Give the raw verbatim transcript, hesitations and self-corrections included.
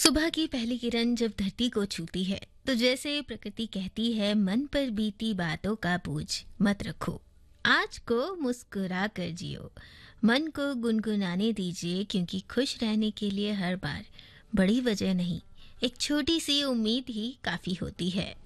सुबह की पहली किरण जब धरती को छूती है तो जैसे प्रकृति कहती है, मन पर बीती बातों का बोझ मत रखो, आज को मुस्कुरा कर जियो। मन को गुनगुनाने दीजिए, क्योंकि खुश रहने के लिए हर बार बड़ी वजह नहीं, एक छोटी सी उम्मीद ही काफी होती है।